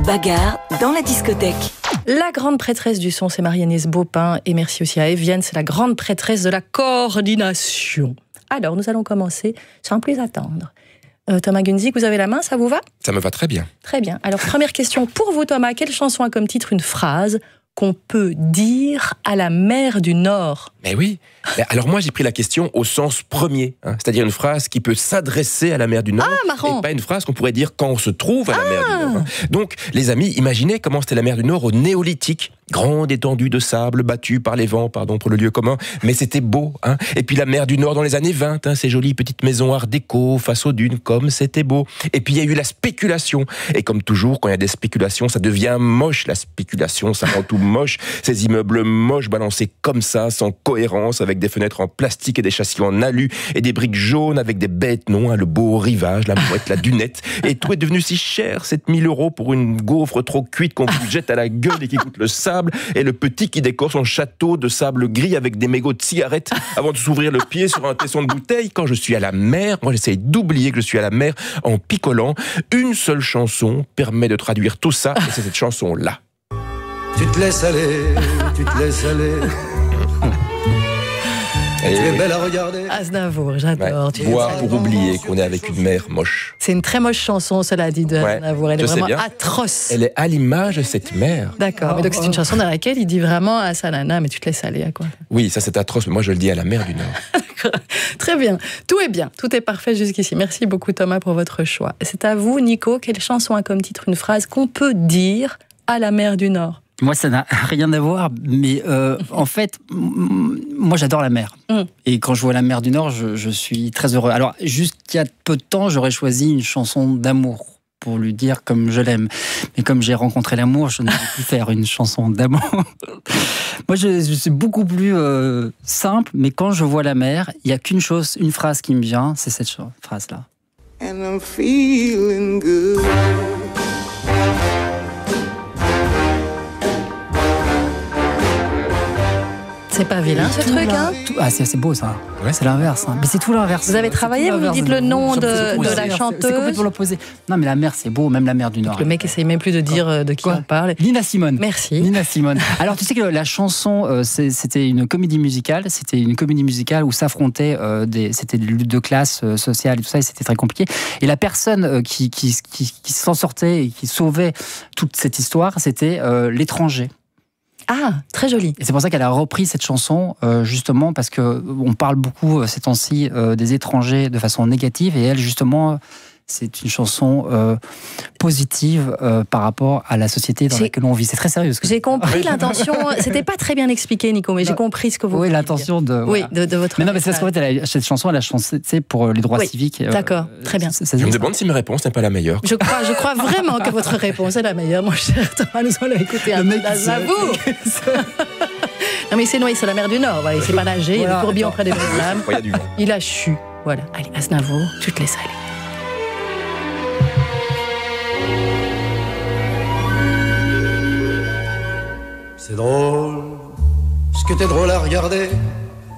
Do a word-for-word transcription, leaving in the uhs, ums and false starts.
bagarre dans la discothèque. La grande prêtresse du son, c'est Marie-Agnès Baupin. Et merci aussi à Evienne, c'est la grande prêtresse de la coordination. Alors, nous allons commencer sans plus attendre. Euh, Thomas Gunzig, vous avez la main, ça vous va? Ça me va très bien. Très bien. Alors, première question pour vous, Thomas. Quelle chanson a comme titre une phrase qu'on peut dire à la mer du Nord? Mais oui. Alors moi, j'ai pris la question au sens premier, hein, c'est-à-dire une phrase qui peut s'adresser à la mer du Nord, ah, marrant. et pas une phrase qu'on pourrait dire quand on se trouve à la ah. mer du Nord. Hein. Donc, les amis, imaginez comment c'était la mer du Nord au Néolithique. Grande étendue de sable battue par les vents, pardon pour le lieu commun, mais c'était beau. Hein. Et puis la mer du Nord dans les années vingt, hein, ces jolies petites maisons art déco face aux dunes, comme c'était beau. Et puis il y a eu la spéculation. Et comme toujours, quand il y a des spéculations, ça devient moche. La spéculation, ça rend tout moche. Ces immeubles moches balancés comme ça, sans cohérence, avec des fenêtres en plastique et des châssis en alu, et des briques jaunes avec des bêtes, non, hein, le beau rivage, la mouette, la dunette. Et tout est devenu si cher, sept mille euros pour une gaufre trop cuite qu'on vous jette à la gueule et qui coûte le sable. Et le petit qui décore son château de sable gris avec des mégots de cigarettes avant de s'ouvrir le pied sur un tesson de bouteille. Quand je suis à la mer, moi j'essaye d'oublier que je suis à la mer en picolant. Une seule chanson permet de traduire tout ça, et c'est cette chanson-là. Tu te laisses aller, tu te laisses aller. Et tu es oui. belle à regarder. Aznavour, j'adore. Ouais. Boire pour oublier qu'on est avec une mer moche. C'est une très moche chanson, cela dit, de ouais. Aznavour. Elle est vraiment atroce. Elle est à l'image de cette mer. D'accord, oh, mais donc c'est une chanson dans laquelle il dit vraiment à sa nana, mais tu te laisses aller à quoi? Oui, ça c'est atroce, mais moi je le dis à la mer du Nord. D'accord, très bien. Tout est bien, tout est parfait jusqu'ici. Merci beaucoup Thomas pour votre choix. C'est à vous, Nico. Quelle chanson a comme titre une phrase qu'on peut dire à la mer du Nord? Moi, ça n'a rien à voir, mais euh, en fait, moi, j'adore la mer. Mm. Et quand je vois la mer du Nord, je, je suis très heureux. Alors, jusqu'il y a peu de temps, j'aurais choisi une chanson d'amour pour lui dire comme je l'aime. Mais comme j'ai rencontré l'amour, je ne peux plus faire une chanson d'amour. Moi, je, je suis beaucoup plus euh, simple, mais quand je vois la mer, il n'y a qu'une chose, une phrase qui me vient, c'est cette phrase-là. And I'm feeling good. C'est pas vilain ce truc, hein? Tout, ah, c'est beau ça. Ouais. C'est l'inverse. Hein. Mais c'est tout l'inverse. Vous avez travaillé, vous dites le nom de, de la chanteuse. C'est complètement l'opposé. Non, mais la mer, c'est beau, même la mer du Nord. Donc, le mec essaye même plus de dire de qui Quoi on parle. Nina Simone. Merci. Nina Simone. Alors, tu sais que la chanson, c'était une comédie musicale. C'était une comédie musicale où s'affrontaient des. C'était des luttes de classe sociale et tout ça, et c'était très compliqué. Et la personne qui, qui, qui, qui s'en sortait et qui sauvait toute cette histoire, c'était euh, l'étranger. Ah, très joli. Et c'est pour ça qu'elle a repris cette chanson, euh, justement, parce qu'on parle beaucoup euh, ces temps-ci euh, des étrangers de façon négative, et elle, justement, c'est une chanson euh, positive euh, par rapport à la société dans laquelle on vit. C'est très sérieux. Que j'ai compris l'intention. C'était pas très bien expliqué, Nico, mais j'ai compris ce que vous. Oui, l'intention de. Oui, voilà. de, de votre. Mais non, mais c'est parce qu'en fait, elle a, cette chanson, elle a chanté pour les droits oui, civiques. D'accord, euh, très bien. Ça, ça, je me demande si ma réponse n'est pas la meilleure. Je crois, je crois vraiment que votre réponse est la meilleure, mon cher Thomas. Nous allons écouter un peu d'Aznavour. Non, mais il s'est noyé sur la mer du Nord. Voilà, il s'est pas nagé. Voilà, il a tourbillon près des flammes. Il a chu. Voilà. Allez, Aznavour, tu te laisses aller. C'est drôle, ce que t'es drôle à regarder.